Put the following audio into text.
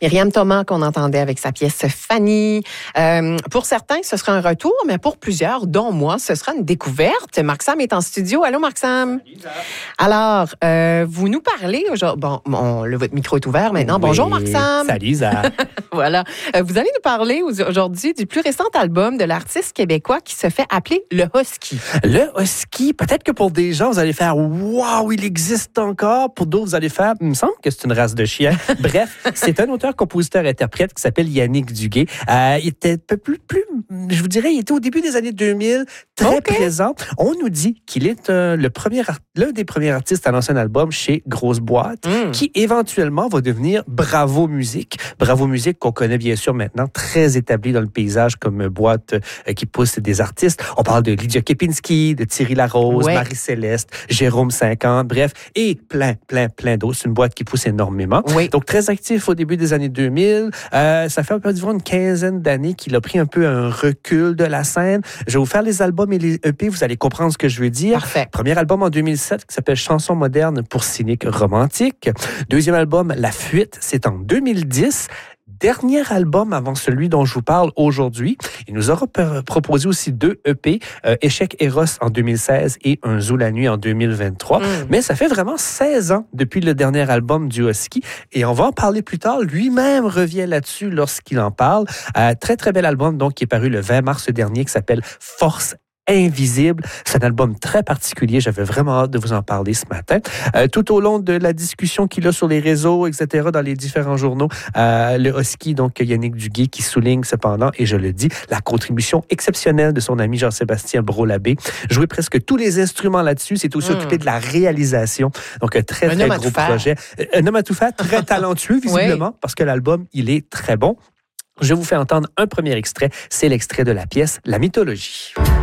Myriam Thomas qu'on entendait avec sa pièce Fanny. Pour certains, ce sera un retour, mais pour plusieurs, dont moi, ce sera une découverte. Marc Sam est en studio. Allô, Marc Sam? Salut, Isa. Alors, vous nous parlez aujourd'hui. Bon, votre micro est ouvert maintenant. Oui. Bonjour, Marc Sam. Salut, Isa. Voilà. Vous allez nous parler aujourd'hui du plus récent album de l'artiste québécois qui se fait appeler le Husky. Le Husky, peut-être que pour des gens, vous allez faire « Wow, il existe encore ». Pour d'autres, vous allez faire « Il me semble que c'est une race de chien ». Bref, c'est un auteur, compositeur, interprète qui s'appelle Yannick Duguay. Il était un peu plus, je vous dirais, il était au début des années 2000, très présent. On nous dit qu'il est l'un des premiers artistes à lancer un album chez Grosse Boîte, qui éventuellement va devenir Bravo Musique. Bravo Musique qu'on connaît bien sûr maintenant, très établi dans le paysage comme boîte qui pousse des artistes. On parle de Lydia Kepinski, de Thierry Larose, Marie-Céleste, Jérôme 50, bref, et plein d'autres. C'est une boîte qui pousse énormément. Oui. Donc, très actif au début des années 2000. Ça fait un peu une quinzaine d'années qu'il a pris un peu un recul de la scène. Je vais vous faire les albums et les EP, vous allez comprendre ce que je veux dire. Parfait. Premier album en 2007 qui s'appelle Chansons modernes pour cyniques romantiques. Deuxième album, La Fuite, c'est en 2010. Dernier album avant celui dont je vous parle aujourd'hui. Il nous aura proposé aussi 2 EP, Échec Eros en 2016 et Un Zoo la nuit en 2023. Mais ça fait vraiment 16 ans depuis le dernier album du Husky et on va en parler plus tard. Lui-même revient là-dessus lorsqu'il en parle. Très bel album donc qui est paru le 20 mars dernier qui s'appelle Force Invisible. C'est un album très particulier. J'avais vraiment hâte de vous en parler ce matin. Tout au long de la discussion qu'il a sur les réseaux, etc., dans les différents journaux, le Husky, donc Yannick Duguay, qui souligne cependant, et je le dis, la contribution exceptionnelle de son ami Jean-Sébastien Brault-Labbé. Jouer presque tous les instruments là-dessus. C'est aussi occupé de la réalisation. Donc, un très gros projet. Un homme à tout faire, très talentueux, visiblement, parce que l'album, il est très bon. Je vous fais entendre un premier extrait. C'est l'extrait de la pièce La Mythologie.